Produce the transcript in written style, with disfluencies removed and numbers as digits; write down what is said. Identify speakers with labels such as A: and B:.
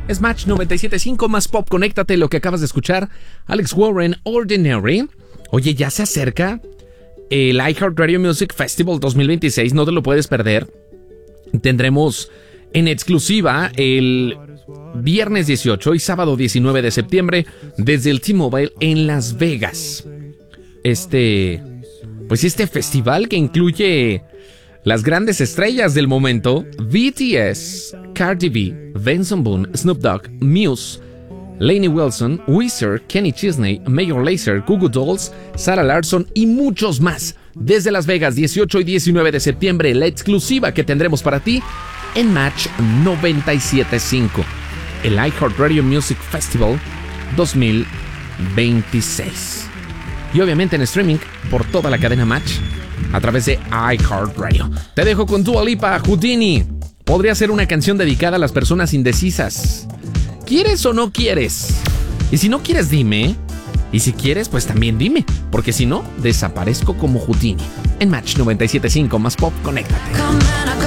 A: Es Match 97.5 más pop. Conéctate, lo que acabas de escuchar. Alex Warren, Ordinary. Oye, ya se acerca el iHeartRadio Music Festival 2026. No te lo puedes perder. Tendremos en exclusiva el viernes 18 y sábado 19 de septiembre desde el T-Mobile en Las Vegas. Este festival que incluye las grandes estrellas del momento: BTS, Cardi B, Benson Boone, Snoop Dogg, Muse, Lainey Wilson, Weezer, Kenny Chesney, Major Lazer, Goo Goo Dolls, Sarah Larsson y muchos más. Desde Las Vegas, 18 y 19 de septiembre, la exclusiva que tendremos para ti en Match 97.5, el iHeartRadio Music Festival 2026. Y obviamente en streaming por toda la cadena Match a través de iHeartRadio. Te dejo con Dua Lipa, Houdini. Podría ser una canción dedicada a las personas indecisas. ¿Quieres o no quieres? Y si no quieres, dime. Y si quieres, pues también dime. Porque si no, desaparezco como Houdini. En Match 97.5 más pop, conéctate.